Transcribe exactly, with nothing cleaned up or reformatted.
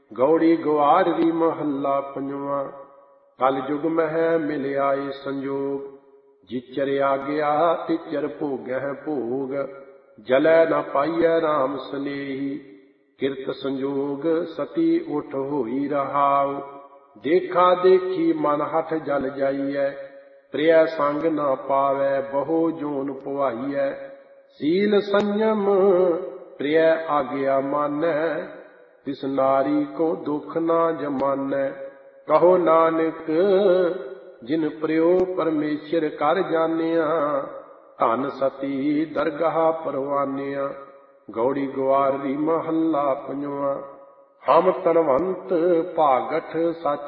ਗੌੜੀ ਗਵਾਰੜੀ ਮਹੱਲਾ ਪੰਜਵਾਂ। ਕਲ ਜੁਗ ਮਹਿ ਮਿਲ ਆਏ ਸੰਜੋਗ, ਜਿਚਰ ਆਗਿਆ ਤਿਚਰ ਭੋਗਹਿ ਭੋਗ। ਜਲੈ ਨ ਪਾਈਐ ਰਾਮ ਸਨੇਹੀ, ਕਿਰਤ ਸੰਜੋਗ ਸਤੀ ਉਠ ਹੋਈ ਰਹਾਉ। ਦੇਖਾ ਦੇਖੀ ਮਨ ਹਠ ਜਲ ਜਾਈਐ, ਪ੍ਰਿਯ ਸੰਗ ਨ ਪਾਵੈ ਬਹੁ ਜੋਨ ਪੁਆਈਐ। ਸੀਲ ਸੰਜਮ ਪ੍ਰਿਯ ਆਗਿਆ ਮਾਨੈ, ਤਿਸ ਨਾਰੀ ਕੋ ਦੁਖ ਨਾ ਜਮਾਨੈ। ਕਹੋ ਨਾਨਕ ਜਿਨ ਪ੍ਰਿਯੋ ਪਰਮੇਸ਼ਰ ਕਰ ਜਾਣਿਆ, ਧਨ ਸਤੀ ਦਰਗਾਹ ਪਰਵਾਨਿਆ। ਗੌੜੀ ਗਵਾਰੜੀ ਮਹੱਲਾ ਪੰਜਵਾਂ। ਹਮ ਤਨਵੰਤ ਭਾਗਠ ਸੱਚ